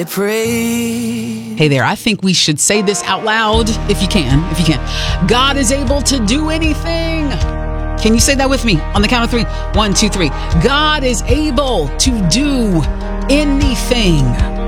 Hey there, I think we should say this out loud if you can. God is able to do anything. Can you say that with me on the count of 3? 1, 2, 3. God is able to do anything.